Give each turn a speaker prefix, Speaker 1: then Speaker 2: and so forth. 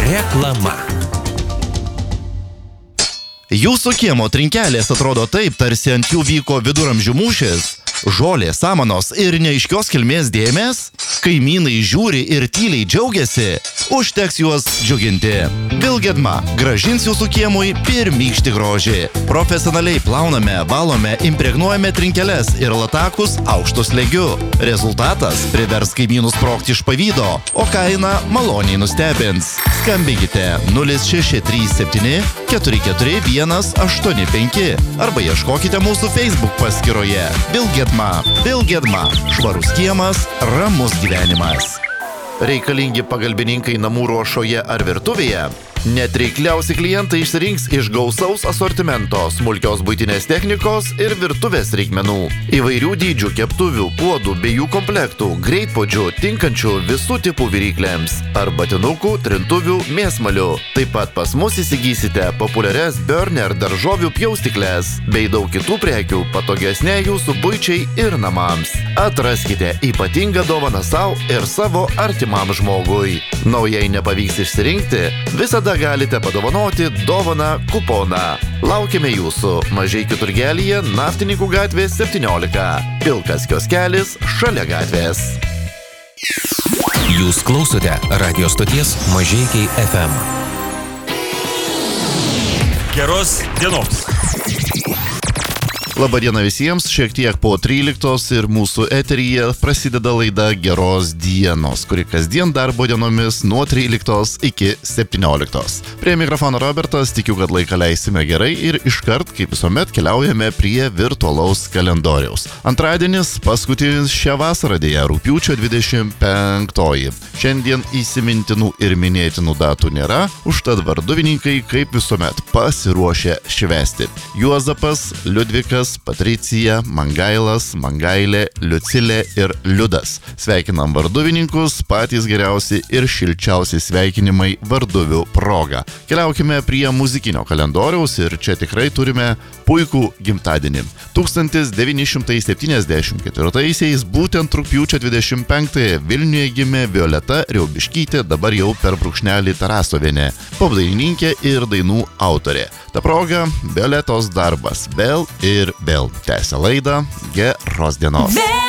Speaker 1: Reklama.
Speaker 2: Jūsų kiemo trinkelės atrodo taip, tarsi ant jų vyko viduramžių mūšis. Žolė, samanos ir neaiškios kilmės dėmės. Kaimynai žiūri ir tyliai džiaugiasi. Užteks juos džiuginti. Vilgedma grąžins jūsų kiemui pirmykštį grožį. Profesionaliai plauname, valome, impregnuojame trinkeles ir latakus aukštu slėgiu. Rezultatas privers kaimynus sprogti iš pavydo, o kaina maloniai nustebins. Skambinkite 0637 44185 arba ieškokite mūsų Facebook paskyroje. Vilgedma. Švarus kiemas, ramus gyvenimas. Reikalingi pagalbininkai namų ruošoje ar virtuvėje? Netreikliausi klientai išsirinks iš gausaus asortimento smulkios buitinės technikos ir virtuvės reikmenų. Įvairių dydžių keptuvių, puodų bei jų komplektų, greitpuodžių, tinkančių visų tipų viryklėms, arbatinukų, trintuvių, mėsmalių. Taip pat pas mus įsigysite populiarias Burner daržovių pjaustyklės bei daug kitų prekių patogesnė jūsų buičiai ir namams. Atraskite ypatingą dovaną savo ir savo artimam žmogui. Naujai nepavyks išsirinkti, visada galite padovanoti dovaną kuponą. Laukiame jūsų Mažeikių turgelyje, Naftininkų gatvės 17. Pilkas kioskelis šalia gatvės.
Speaker 1: Jūs klausote radio stoties Mažeikiai FM.
Speaker 3: Geros dienos.
Speaker 2: Labadiena visiems, šiek tiek po 13 ir mūsų eteryje prasideda laida Geros dienos, kuri kasdien darbo dienomis nuo 13 iki 17. Prie mikrofono Robertas, tikiu, kad laiką leisime gerai ir iškart, kaip visuomet, keliaujame prie virtualaus kalendoriaus. Antradienis, paskutinis šią vasarą dėja, rugpjūčio 25. Šiandien įsimintinų ir minėtinų datų nėra, užtat varduvininkai, kaip visuomet, pasiruošę švęsti. Juozapas, Liudvikas, Patricija, Mangailas, Mangailė, Liucilė ir Liudas. Sveikinam varduvininkus, patys geriausi ir šilčiausi sveikinimai varduvių proga. Keliaukime prie muzikinio kalendoriaus ir čia tikrai turime puikų gimtadienį. 1974-aisiais, būtent rugpjūčio 25-ąją Vilniuje gimė Violeta Riaubiškytė, dabar jau per brūkšnelį Tarasovienė, popdainininkė ir dainų autorė. Ta proga Violetos darbas Vėl ir vėl. Tęsia laidą Geros dienos.